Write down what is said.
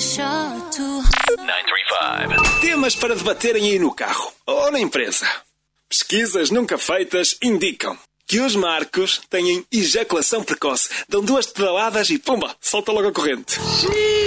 935. Temas para debaterem aí no carro ou na empresa. Pesquisas nunca feitas indicam que os Marcos têm ejaculação precoce. Dão 2 pedaladas e pumba, solta logo a corrente.